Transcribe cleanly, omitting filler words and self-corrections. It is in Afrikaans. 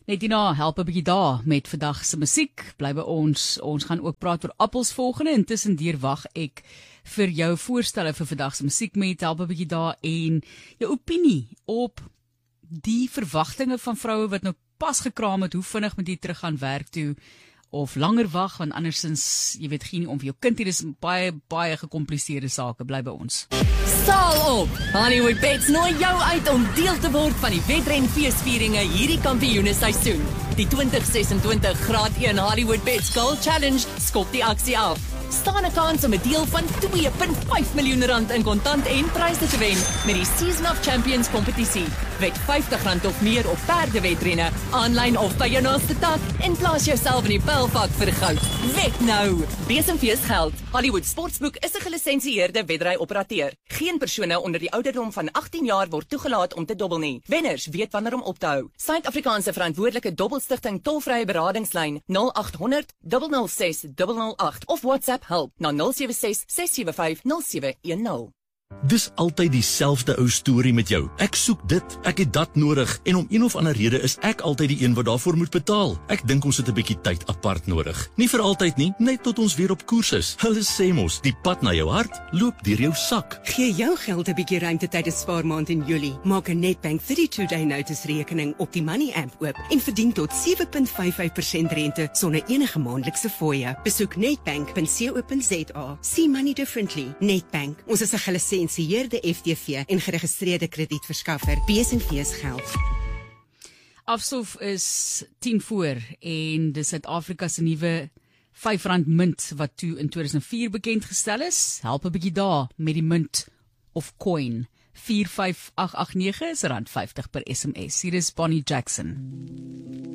Net hierna help 'n bietjie daar met vandag se musiek. Bly by ons. Ons gaan ook praat oor appels volgende. Intussen wag ek vir jou voorstelle vir vandag se musiek met help 'n bietjie daar en jou opinie op die verwagtinge van vroue wat nou pas gekraam het, hoe vinnig moet jy terug gaan werk toe of langer wag, want andersins, jy weet geen om vir jou kind, hier is baie gekompliseerde sake. Bly by ons. Saal op! Hollywood Bets nooi jou uit om deel te word van die wedren feesvieringe hierdie kampioenesseisoen. Die 2026 Graad 1 Hollywood Bets Gold Challenge skop die aksie af. Staan 'n kans om 'n deel van R2.5 miljoen in kontant en pryse te wen met die Season of Champions kompetisie. Wed R50 of meer op perdewedrenne, aanlyn of by jou naaste tak en plaas jouself in die pylvak vir goud. Wed nou! Besenfees geld. Hollywood Sportsbook is 'n gelisensieerde wedry-operateur. Geen persone onder die ouderdom van 18 jaar word toegelaat om te dobbel nie. Wenners weet wanneer om op te hou. Suid-Afrikaanse verantwoordelike dobbelstigting tolvrye beradingslyn 0800 006 008 of WhatsApp help na 076 675 0710. Dis altyd dieselfde ou storie met jou. Ek soek dit, ek het dat nodig en om een of ander rede is ek altyd die een wat daarvoor moet betaal. Ek dink ons het 'n bietjie tyd apart nodig. Nie vir altyd nie, net tot ons weer op koers is. Hulle sê mos, die pad na jou hart loop deur jou sak. Gee jou geld 'n bietjie ruimte tydens Spaarmaand in Julie. Maak 'n Nedbank 32-day notice rekening op die Money app oop en verdien tot 7.55% rente sonder enige maandelikse fooie. Besoek nedbank.co.za. See money differently. Nedbank. Ons is 'n gelisensieerde FTV en geregistreerde kredietverskaffer. Besenfees geld. Afsof is 10 voor en dis Suid-Afrika se nuwe R5 munt wat toe in 2004 bekend gestel is. Help 'n bietjie daar met die munt of coin. 45889 is R50 per SMS. Hier is Bonnie Jackson.